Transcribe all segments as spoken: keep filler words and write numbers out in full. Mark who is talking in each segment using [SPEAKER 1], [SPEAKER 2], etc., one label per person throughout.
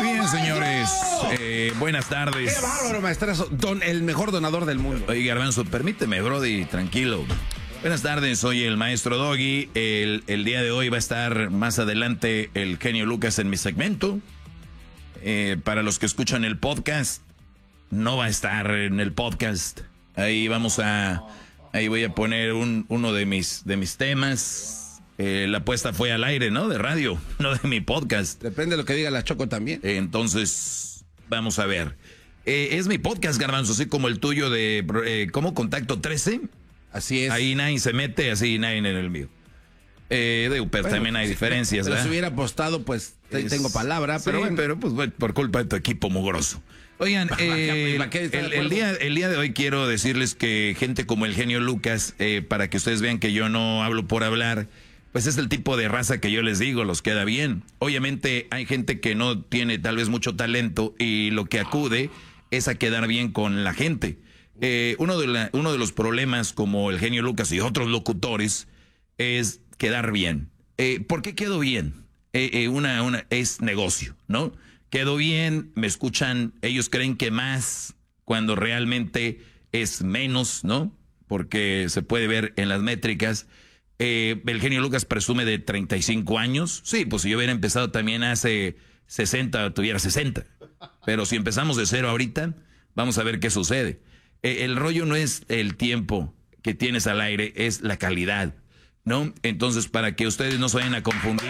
[SPEAKER 1] bien, señores. Eh, buenas tardes.
[SPEAKER 2] Qué bárbaro, maestrazo. Don, el mejor donador del mundo.
[SPEAKER 1] Oye, Garbanzo, permíteme, Brody, tranquilo. Buenas tardes, soy el maestro Doggy. El, el día de hoy va a estar más adelante el genio Lucas en mi segmento. Eh, para los que escuchan el podcast, no va a estar en el podcast. Ahí vamos a... Ahí voy a poner un, uno de mis, de mis temas. Eh, la apuesta fue al aire, ¿no? De radio, no de mi podcast.
[SPEAKER 2] Depende de lo que diga la Choco también.
[SPEAKER 1] Eh, entonces, vamos a ver. Eh, es mi podcast, Garbanzo, así como el tuyo de... Eh, ¿Cómo? Contacto trece.
[SPEAKER 2] Así es.
[SPEAKER 1] Ahí nadie se mete, así nadie en el mío. Eh, de, pero bueno, también hay diferencias,
[SPEAKER 2] pero
[SPEAKER 1] ¿verdad?
[SPEAKER 2] Si hubiera apostado, pues es, tengo palabra. Pero
[SPEAKER 1] sí,
[SPEAKER 2] bueno.
[SPEAKER 1] pero pues bueno, por culpa de tu equipo mugroso. Oigan, eh, el, el, día, el día de hoy quiero decirles que gente como el genio Lucas, eh, para que ustedes vean que yo no hablo por hablar, pues es el tipo de raza que yo les digo, los queda bien. Obviamente hay gente que no tiene tal vez mucho talento y lo que acude es a quedar bien con la gente. Eh, uno, de la, uno de los problemas como el genio Lucas y otros locutores es quedar bien. Eh, ¿Por qué quedo bien? Eh, eh, una, una, es negocio, ¿no? Quedo bien, me escuchan, ellos creen que más cuando realmente es menos, ¿no? Porque se puede ver en las métricas. Eh, el genio Lucas presume de treinta y cinco años. Sí, pues si yo hubiera empezado también hace sesenta, tuviera sesenta. Pero si empezamos de cero ahorita, vamos a ver qué sucede. Eh, el rollo no es el tiempo que tienes al aire, es la calidad, ¿no? Entonces, para que ustedes no se vayan a confundir...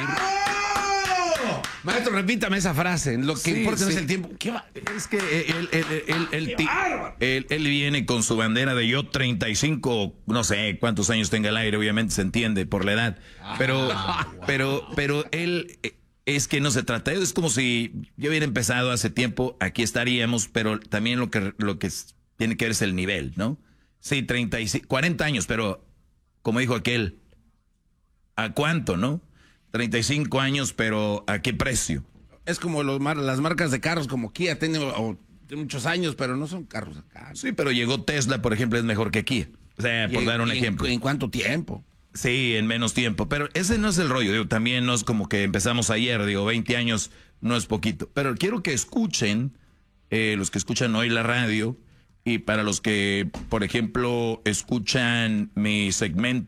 [SPEAKER 2] Maestro, repítame esa frase. Lo que
[SPEAKER 1] sí,
[SPEAKER 2] importa
[SPEAKER 1] sí.
[SPEAKER 2] no es el tiempo. ¿Qué va?
[SPEAKER 1] Es que él, él, él, él, él, él viene con su bandera de yo treinta y cinco, no sé cuántos años tenga el aire, obviamente se entiende por la edad. Pero, ah, pero, pero él, es que no se trata. Es como si yo hubiera empezado hace tiempo, aquí estaríamos, pero también lo que, lo que tiene que ver es el nivel, ¿no? Sí, treinta y cinco, cuarenta años, pero como dijo aquel, ¿a cuánto, no? treinta y cinco años, pero ¿a qué precio?
[SPEAKER 2] Es como los mar, las marcas de carros como Kia, tienen o, muchos años, pero no son carros acá.
[SPEAKER 1] Sí, pero llegó Tesla, por ejemplo, es mejor que Kia. O sea, por
[SPEAKER 2] en,
[SPEAKER 1] dar un
[SPEAKER 2] en,
[SPEAKER 1] ejemplo.
[SPEAKER 2] ¿En cuánto tiempo?
[SPEAKER 1] Sí, en menos tiempo. Pero ese no es el rollo. Digo, también no es como que empezamos ayer. Digo, veinte años no es poquito. Pero quiero que escuchen, eh, los que escuchan hoy la radio, y para los que, por ejemplo, escuchan mi segmento